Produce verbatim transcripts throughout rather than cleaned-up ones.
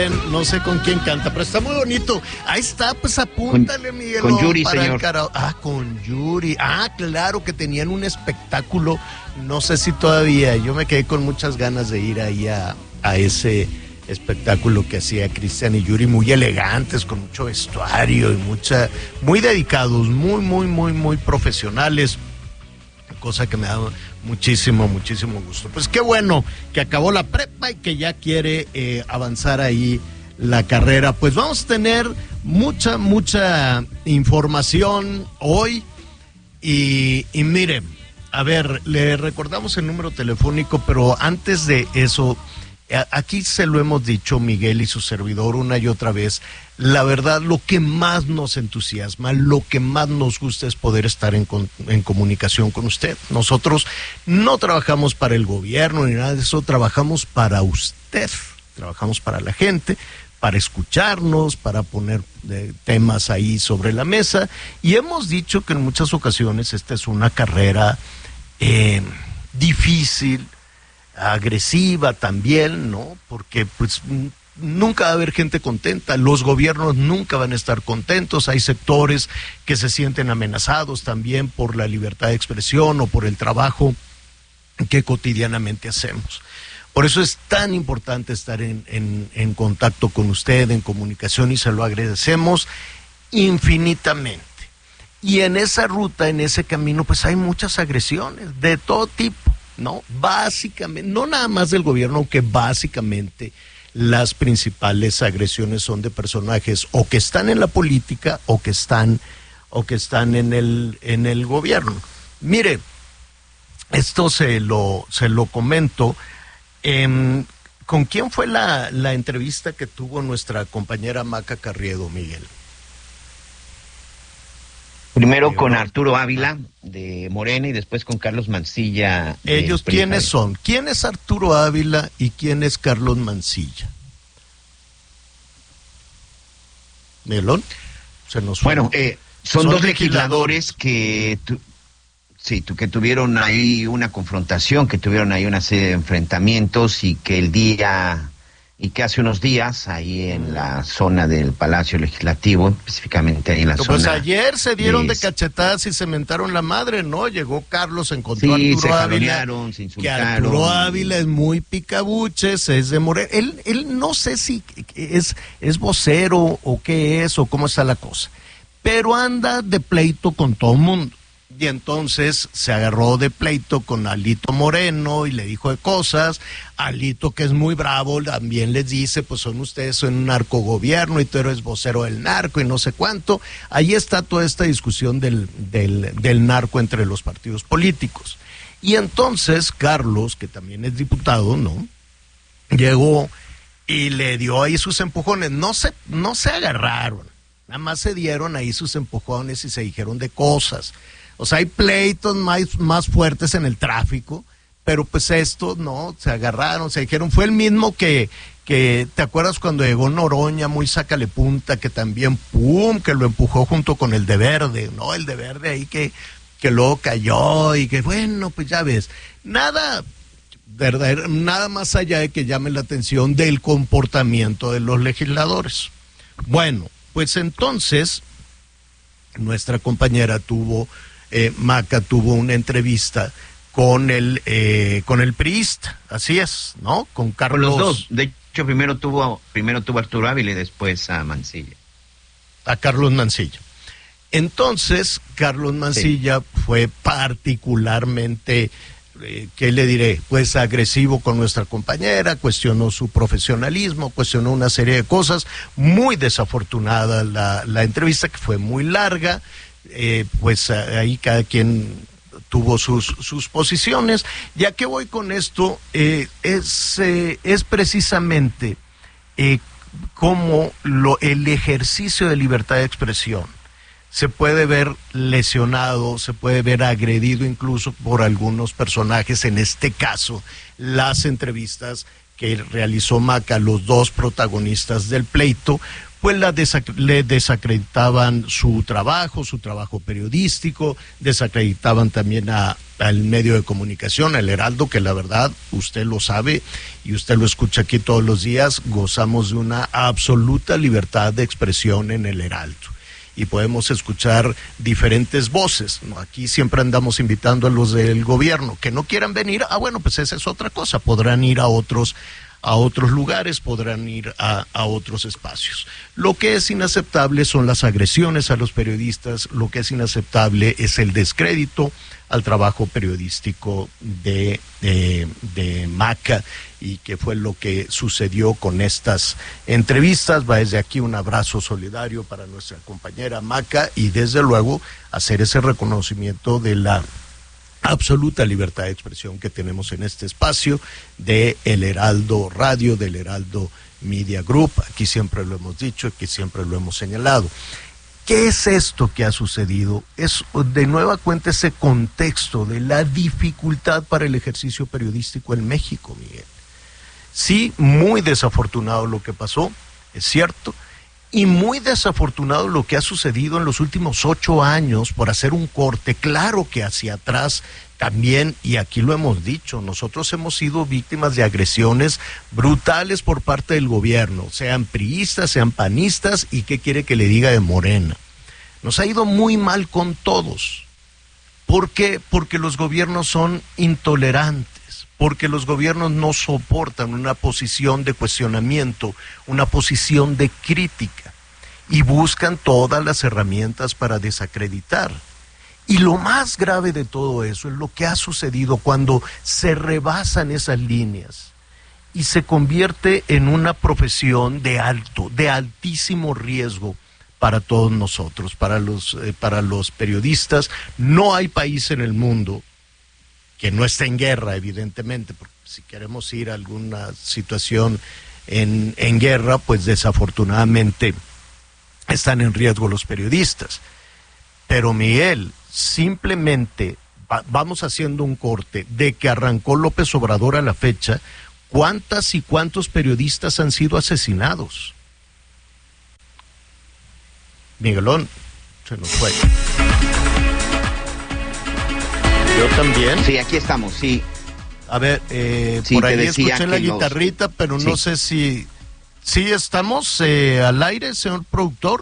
quién, no sé con quién canta, pero está muy bonito. Ahí está, pues apúntale, Miguel. Con Yuri, señor. Ah, con Yuri. Ah, claro, que tenían un espectáculo, no sé si todavía, yo me quedé con muchas ganas de ir ahí a, a ese espectáculo que hacía Cristian y Yuri, muy elegantes, con mucho vestuario y mucha, muy dedicados, muy, muy, muy, muy profesionales, cosa que me da muchísimo, muchísimo gusto. Pues qué bueno que acabó la prepa y que ya quiere eh, avanzar ahí la carrera. Pues vamos a tener mucha, mucha información hoy y, y miren, a ver, le recordamos el número telefónico, pero antes de eso, aquí se lo hemos dicho Miguel y su servidor una y otra vez, la verdad lo que más nos entusiasma, lo que más nos gusta es poder estar en, en comunicación con usted. Nosotros no trabajamos para el gobierno ni nada de eso, trabajamos para usted, trabajamos para la gente, para escucharnos, para poner eh, temas ahí sobre la mesa, y hemos dicho que en muchas ocasiones esta es una carrera eh, difícil, agresiva también, ¿no? Porque pues nunca va a haber gente contenta, los gobiernos nunca van a estar contentos, hay sectores que se sienten amenazados también por la libertad de expresión o por el trabajo que cotidianamente hacemos. Por eso es tan importante estar en, en, en contacto con usted, en comunicación, y se lo agradecemos infinitamente. Y en esa ruta, en ese camino, pues hay muchas agresiones de todo tipo, ¿no? Básicamente, no nada más del gobierno, aunque básicamente las principales agresiones son de personajes o que están en la política o que están o que están en el en el gobierno. Mire, esto se lo se lo comento. Eh, ¿Con quién fue la, la entrevista que tuvo nuestra compañera Maca Carriedo, Miguel? Primero con Arturo Ávila de Morena y después con Carlos Mancilla. ¿Ellos quiénes son? ¿Quién es Arturo Ávila y quién es Carlos Mancilla? ¿Melón? Se nos fue. Bueno, eh, son, son dos legisladores, legisladores que, tu, sí, tu, que tuvieron ahí una confrontación, que tuvieron ahí una serie de enfrentamientos y que el día... y que hace unos días, ahí en la zona del Palacio Legislativo, específicamente ahí en la pues zona... Pues ayer se dieron de, de cachetadas y se mentaron la madre, ¿no? Llegó Carlos, encontró sí, a Arturo se Ávila. se insultaron. Que Arturo Ávila es muy picabuches, es de Morena. Él, él no sé si es, es vocero o qué es o cómo está la cosa, pero anda de pleito con todo el mundo. Y entonces se agarró de pleito con Alito Moreno y le dijo de cosas. Alito, que es muy bravo, también les dice, pues son ustedes, son un narcogobierno y tú eres vocero del narco y no sé cuánto. Ahí está toda esta discusión del, del, del narco entre los partidos políticos. Y entonces Carlos, que también es diputado, ¿no? Llegó y le dio ahí sus empujones. No se, no se agarraron, nada más se dieron ahí sus empujones y se dijeron de cosas. O sea, hay pleitos más, más fuertes en el tráfico, pero pues estos no, se agarraron, se dijeron, fue el mismo que, que ¿te acuerdas cuando llegó Noroña, muy sácale punta, que también, pum, que lo empujó junto con el de Verde, ¿no? El de Verde ahí que, que luego cayó y que, bueno, pues ya ves, nada, verdad, nada más allá de que llame la atención del comportamiento de los legisladores. Bueno, pues entonces, nuestra compañera tuvo... Eh, Maca tuvo una entrevista con el eh, con el priista, así es, ¿no? Con Carlos. Con los dos. De hecho, primero tuvo primero tuvo Arturo Ávila y después a Mancilla. A Carlos Mancilla. Entonces, Carlos Mancilla sí. fue particularmente, eh, ¿qué le diré? Pues agresivo con nuestra compañera, cuestionó su profesionalismo, cuestionó una serie de cosas. Muy desafortunada la, la entrevista, que fue muy larga. Eh, pues ahí cada quien tuvo sus, sus posiciones. ¿Y a qué voy con esto? Eh, es, eh, es precisamente eh, cómo lo, el ejercicio de libertad de expresión se puede ver lesionado, se puede ver agredido incluso por algunos personajes, en este caso las entrevistas que realizó Maca, los dos protagonistas del pleito, pues la desac- le desacreditaban su trabajo, su trabajo periodístico, desacreditaban también a, al medio de comunicación, el Heraldo, que la verdad, usted lo sabe y usted lo escucha aquí todos los días, gozamos de una absoluta libertad de expresión en el Heraldo. Y podemos escuchar diferentes voces, ¿no? Aquí siempre andamos invitando a los del gobierno que no quieran venir. Ah, bueno, pues esa es otra cosa. Podrán ir a otros, a otros lugares, podrán ir a, a otros espacios. Lo que es inaceptable son las agresiones a los periodistas. Lo que es inaceptable es el descrédito al trabajo periodístico de, de, de Maca, y que fue lo que sucedió con estas entrevistas. Va desde aquí un abrazo solidario para nuestra compañera Maca, y desde luego hacer ese reconocimiento de la absoluta libertad de expresión que tenemos en este espacio de El Heraldo Radio, del Heraldo Media Group. Aquí siempre lo hemos dicho, aquí siempre lo hemos señalado. ¿Qué es esto que ha sucedido? Es de nueva cuenta ese contexto de la dificultad para el ejercicio periodístico en México, Miguel. Sí, muy desafortunado lo que pasó, es cierto, y muy desafortunado lo que ha sucedido en los últimos ocho años, por hacer un corte. Claro que hacia atrás también, y aquí lo hemos dicho, nosotros hemos sido víctimas de agresiones brutales por parte del gobierno, sean priistas, sean panistas, y qué quiere que le diga de Morena. Nos ha ido muy mal con todos. ¿Por qué? Porque los gobiernos son intolerantes, porque los gobiernos no soportan una posición de cuestionamiento, una posición de crítica, y buscan todas las herramientas para desacreditar. Y lo más grave de todo eso es lo que ha sucedido cuando se rebasan esas líneas y se convierte en una profesión de alto, de altísimo riesgo para todos nosotros, para los, eh, para los periodistas. No hay país en el mundo que no esté en guerra, evidentemente, porque si queremos ir a alguna situación en, en guerra, pues desafortunadamente están en riesgo los periodistas. Pero Miguel, simplemente va, vamos haciendo un corte de que arrancó López Obrador a la fecha. ¿Cuántas y cuántos periodistas han sido asesinados? Miguelón, se nos fue. Yo también. Sí, aquí estamos, sí. A ver, eh, sí, por ahí escuché la los... guitarrita, pero no sí. sé si... ¿Sí estamos eh, al aire, señor productor?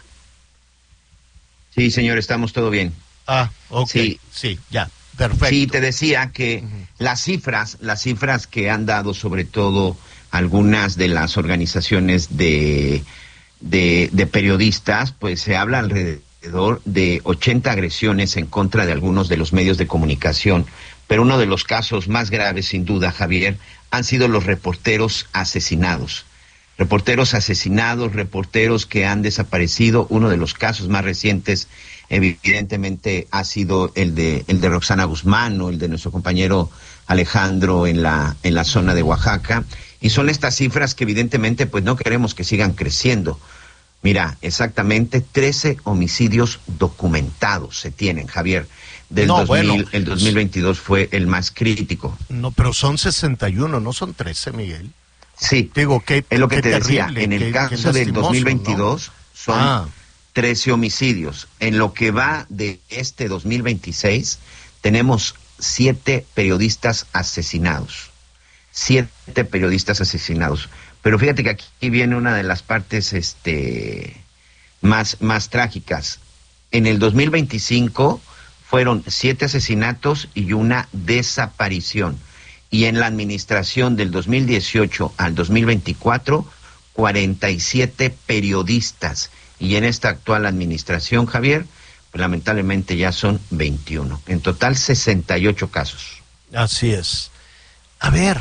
Sí, señor, estamos todo bien. Ah, ok, sí, sí ya, perfecto. Sí, te decía que uh-huh. las cifras, las cifras que han dado sobre todo algunas de las organizaciones de, de, de periodistas, pues se habla alrededor de ochenta agresiones en contra de algunos de los medios de comunicación, pero uno de los casos más graves, sin duda, Javier, han sido los reporteros asesinados. Reporteros asesinados, reporteros que han desaparecido. Uno de los casos más recientes, evidentemente, ha sido el de el de Roxana Guzmán, o el de nuestro compañero Alejandro en la en la zona de Oaxaca. Y son estas cifras que evidentemente pues no queremos que sigan creciendo. Mira, exactamente trece homicidios documentados se tienen, Javier. Del no, dos mil, bueno, el dos mil veintidós fue el más crítico. No, pero son sesenta y uno, no son trece, Miguel. Sí, digo, qué, es lo que qué te terrible, decía, en el qué, caso qué del dos mil veintidós, ¿no? Son ah. trece homicidios. En lo que va de este dos mil veintiséis, tenemos siete periodistas asesinados. Siete periodistas asesinados. Pero fíjate que aquí viene una de las partes este, más, más trágicas. En el dos mil veinticinco fueron siete asesinatos y una desaparición. Y en la administración del dos mil dieciocho al dos mil veinticuatro, cuarenta y siete periodistas. Y en esta actual administración, Javier, pues lamentablemente ya son veintiuno. En total, sesenta y ocho casos. Así es. A ver,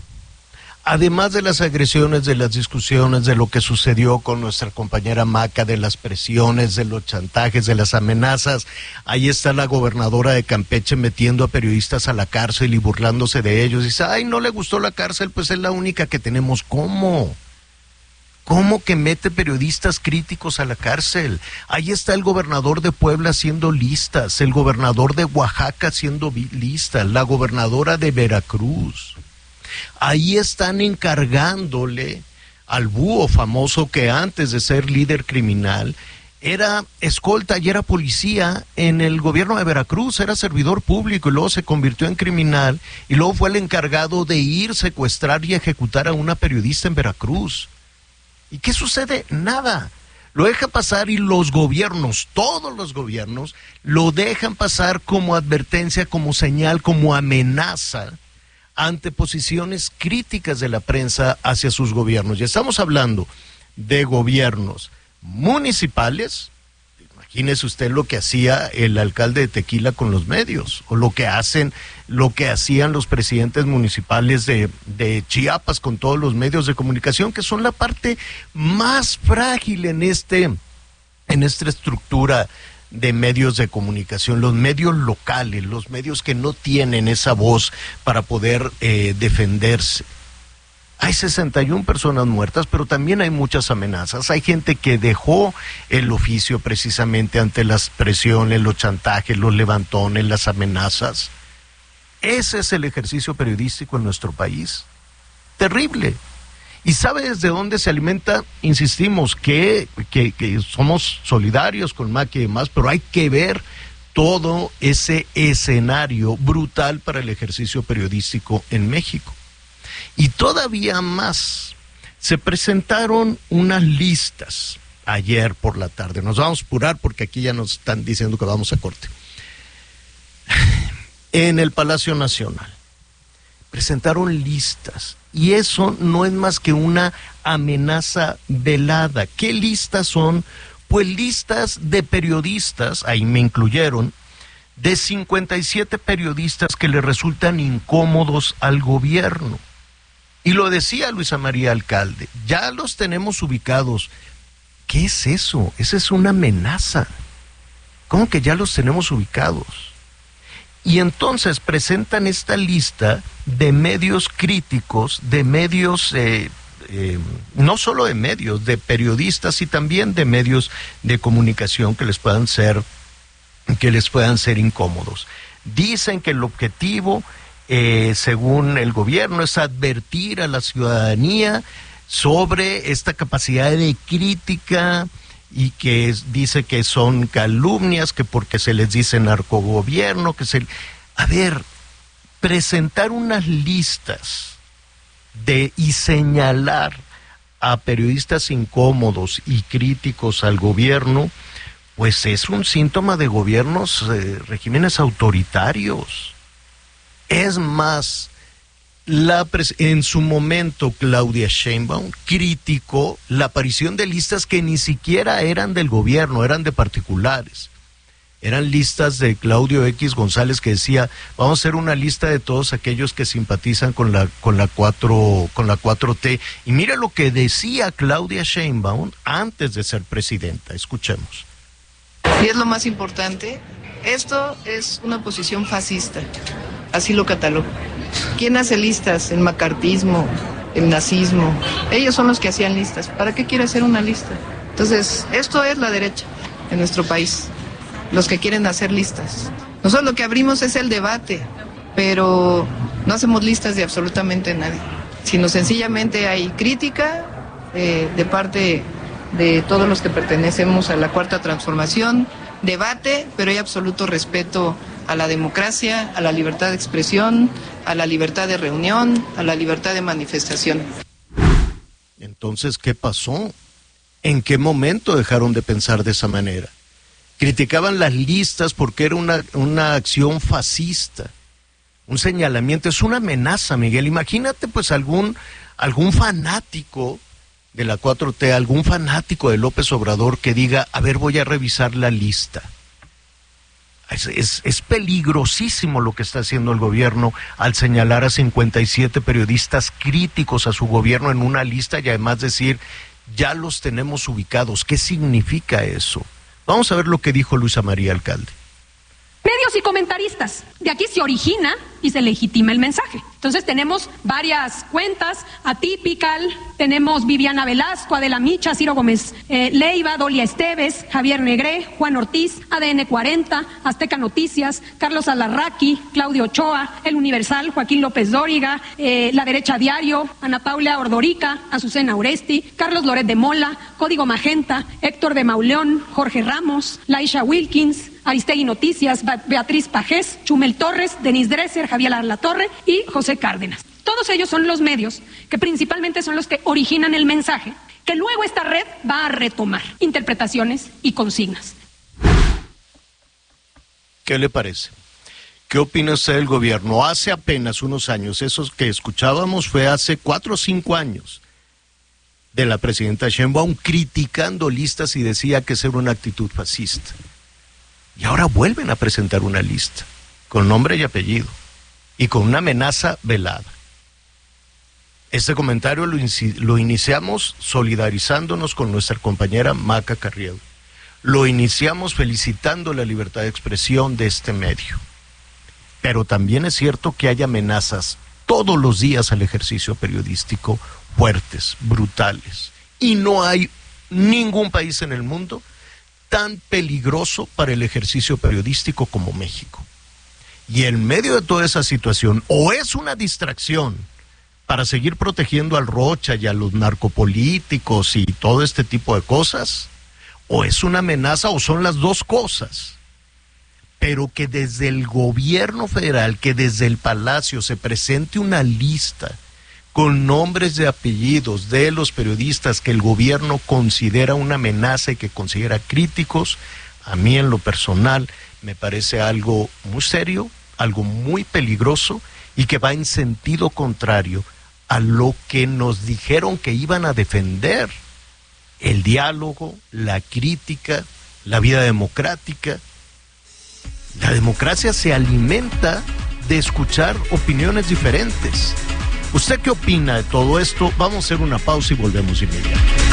además de las agresiones, de las discusiones, de lo que sucedió con nuestra compañera Maca, de las presiones, de los chantajes, de las amenazas, ahí está la gobernadora de Campeche metiendo a periodistas a la cárcel y burlándose de ellos. Dice, ay, no le gustó la cárcel, pues es la única que tenemos. ¿Cómo? ¿Cómo que mete periodistas críticos a la cárcel? Ahí está el gobernador de Puebla haciendo listas, el gobernador de Oaxaca haciendo listas, la gobernadora de Veracruz. Ahí están encargándole al búho famoso que antes de ser líder criminal era escolta y era policía en el gobierno de Veracruz, era servidor público y luego se convirtió en criminal y luego fue el encargado de ir, secuestrar y ejecutar a una periodista en Veracruz. ¿Y qué sucede? Nada. Lo deja pasar y los gobiernos, todos los gobiernos, lo dejan pasar como advertencia, como señal, como amenaza ante posiciones críticas de la prensa hacia sus gobiernos. Y estamos hablando de gobiernos municipales. Imagínese usted lo que hacía el alcalde de Tequila con los medios, o lo que hacen, lo que hacían los presidentes municipales de, de Chiapas con todos los medios de comunicación, que son la parte más frágil en este, en esta estructura de medios de comunicación, los medios locales, los medios que no tienen esa voz para poder eh, defenderse. Hay sesenta y una personas muertas, pero también hay muchas amenazas. Hay gente que dejó el oficio precisamente ante las presiones, los chantajes, los levantones, las amenazas. Ese es el ejercicio periodístico en nuestro país. Terrible. ¿Y sabe desde dónde se alimenta? Insistimos que, que, que somos solidarios con Maqui y demás, pero hay que ver todo ese escenario brutal para el ejercicio periodístico en México. Y todavía más, se presentaron unas listas ayer por la tarde. Nos vamos a apurar porque aquí ya nos están diciendo que vamos a corte. En el Palacio Nacional presentaron listas y eso no es más que una amenaza velada. ¿Qué listas son? Pues listas de periodistas, ahí me incluyeron, de cincuenta y siete periodistas que le resultan incómodos al gobierno. Y lo decía Luisa María Alcalde, ya los tenemos ubicados. ¿Qué es eso? Esa es una amenaza. ¿Cómo que ya los tenemos ubicados? Y entonces presentan esta lista de medios críticos, de medios, eh, eh, no solo de medios, de periodistas y también de medios de comunicación que les puedan ser, que les puedan ser incómodos. Dicen que el objetivo, Eh, según el gobierno, es advertir a la ciudadanía sobre esta capacidad de crítica y que es, dice que son calumnias, que porque se les dice narcogobierno, que se... A ver, presentar unas listas de y señalar a periodistas incómodos y críticos al gobierno, pues es un síntoma de gobiernos, eh, regímenes autoritarios. Es más, la pres- en su momento Claudia Sheinbaum criticó la aparición de listas que ni siquiera eran del gobierno, eran de particulares. Eran listas de Claudio X González que decía, vamos a hacer una lista de todos aquellos que simpatizan con la con la cuatro con la cuatro T. Y mira lo que decía Claudia Sheinbaum antes de ser presidenta. Escuchemos. Y es lo más importante, esto es una posición fascista. Así lo catalogo. ¿Quién hace listas? El macartismo, el nazismo. Ellos son los que hacían listas. ¿Para qué quiere hacer una lista? Entonces, esto es la derecha en nuestro país. Los que quieren hacer listas. Nosotros lo que abrimos es el debate, pero no hacemos listas de absolutamente nadie. Sino sencillamente hay crítica eh, de parte de todos los que pertenecemos a la Cuarta Transformación, debate, pero hay absoluto respeto a la democracia, a la libertad de expresión, a la libertad de reunión, a la libertad de manifestación. Entonces, ¿qué pasó? ¿En qué momento dejaron de pensar de esa manera? Criticaban las listas porque era una, una acción fascista, un señalamiento, es una amenaza, Miguel. Imagínate pues algún, algún fanático de la cuatro T, algún fanático de López Obrador que diga, a ver, voy a revisar la lista. Es, es, es peligrosísimo lo que está haciendo el gobierno al señalar a cincuenta y siete periodistas críticos a su gobierno en una lista y además decir, ya los tenemos ubicados. ¿Qué significa eso? Vamos a ver lo que dijo Luisa María Alcalde. Medios y comentaristas. De aquí se origina y se legitima el mensaje. Entonces tenemos varias cuentas, Atypical, tenemos Viviana Velasco, Adela Micha, Ciro Gómez eh, Leiva, Dolia Esteves, Javier Negré, Juan Ortiz, A D N cuarenta, Azteca Noticias, Carlos Alarraqui, Claudio Ochoa, El Universal, Joaquín López Dóriga, eh, La Derecha Diario, Ana Paula Ordorica, Azucena Oresti, Carlos Loret de Mola, Código Magenta, Héctor de Mauleón, Jorge Ramos, Laisha Wilkins, Aristegui Noticias, Beatriz Pajés, Chumel Torres, Denis Dresser, Javier Alatorre y José Cárdenas. Todos ellos son los medios que principalmente son los que originan el mensaje, que luego esta red va a retomar interpretaciones y consignas. ¿Qué le parece? ¿Qué opina usted del gobierno? Hace apenas unos años, esos que escuchábamos fue hace cuatro o cinco años, de la presidenta Sheinbaum criticando listas y decía que esa era una actitud fascista. Y ahora vuelven a presentar una lista, con nombre y apellido, y con una amenaza velada. Este comentario lo, lo iniciamos solidarizándonos con nuestra compañera Maca Carriel. Lo iniciamos felicitando la libertad de expresión de este medio. Pero también es cierto que hay amenazas todos los días al ejercicio periodístico fuertes, brutales. Y no hay ningún país en el mundo tan peligroso para el ejercicio periodístico como México. Y en medio de toda esa situación, o es una distracción para seguir protegiendo al Rocha y a los narcopolíticos y todo este tipo de cosas, o es una amenaza, o son las dos cosas. Pero que desde el gobierno federal, que desde el Palacio se presente una lista con nombres de apellidos de los periodistas que el gobierno considera una amenaza y que considera críticos, a mí en lo personal me parece algo muy serio, algo muy peligroso y que va en sentido contrario a lo que nos dijeron que iban a defender: el diálogo, la crítica, la vida democrática. La democracia se alimenta de escuchar opiniones diferentes. ¿Usted qué opina de todo esto? Vamos a hacer una pausa y volvemos inmediatamente.